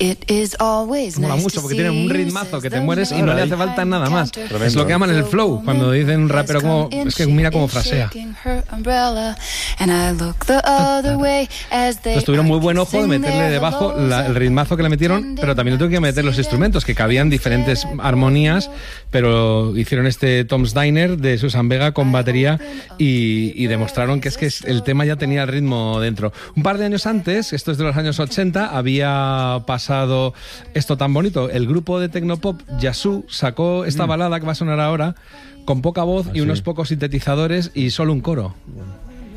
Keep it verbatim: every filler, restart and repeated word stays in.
Mola mucho porque tiene un ritmazo que te mueres y no le hace falta nada más. Tremendo. Es lo que llaman el flow, cuando dicen un rapero como... Es que mira cómo frasea. Entonces tuvieron muy buen ojo de meterle debajo la, el ritmazo que le metieron, pero también tuve que meter los instrumentos, que cabían diferentes armonías, pero hicieron este Tom's Diner de Susan Vega con batería y, y demostraron que es que el tema ya tenía el ritmo dentro. Un par de años antes, esto es de los años ochenta, había pasado esto tan bonito. El grupo de tecnopop Yazoo sacó esta balada que va a sonar ahora con poca voz ah, y unos sí. pocos sintetizadores y solo un coro.